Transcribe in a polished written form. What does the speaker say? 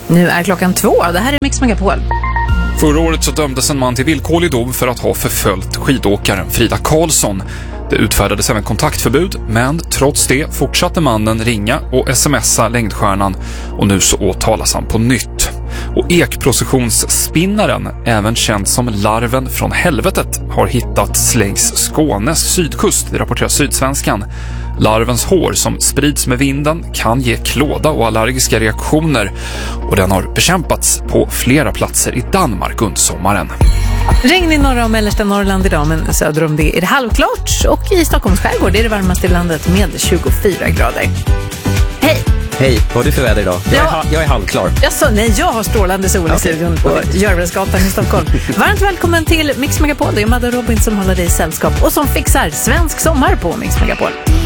Nu är klockan 2. Det här är Mix Megapol. Förra året så dömdes en man till villkorlig dom för att ha förföljt skidåkaren Frida Karlsson. Det utfärdades även kontaktförbud, men trots det fortsatte mannen ringa och smsa längdstjärnan och nu så åtalas han på nytt. Och ekprocessionsspinnaren, även känd som larven från helvetet, har hittats längs Skånes sydkust, det rapporterar Sydsvenskan. Larvens hår som sprids med vinden kan ge klåda och allergiska reaktioner och den har bekämpats på flera platser i Danmark under sommaren. Regn i norra och mellersta Norrland idag, men söder om det är det halvklart och i Stockholms skärgård det är det varmaste i landet med 24 grader. Hej! Hej, vad har du för väder idag? Jag är halvklar. Jag har strålande sol i studion på Görvelsgatan i Stockholm. Varmt välkommen till Mix Megapol. Det är Madde och Robin som håller dig i sällskap och som fixar svensk sommar på Mix Megapol.